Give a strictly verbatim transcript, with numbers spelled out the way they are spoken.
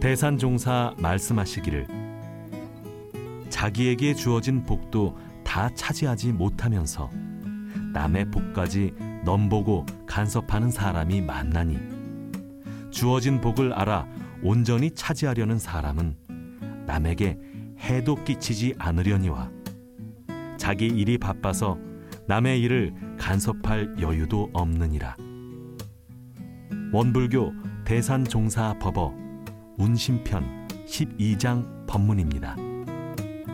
대산종사 말씀하시기를 자기에게 주어진 복도 다 차지하지 못하면서 남의 복까지 넘보고 간섭하는 사람이 많나니 주어진 복을 알아 온전히 차지하려는 사람은 남에게 해도 끼치지 않으려니와 자기 일이 바빠서 남의 일을 간섭할 여유도 없느니라. 원불교 대산종사법어 운심편 십이 장 법문입니다.